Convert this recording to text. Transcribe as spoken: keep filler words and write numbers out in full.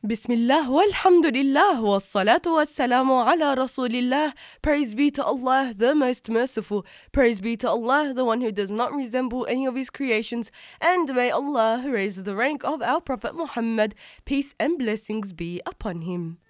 Bismillah walhamdulillah wassalatu wassalamu ala rasulillah. Praise be to Allah, the most merciful. Praise be to Allah, the one who does not resemble any of his creations. And may Allah raise the rank of our Prophet Muhammad. Peace and blessings be upon him.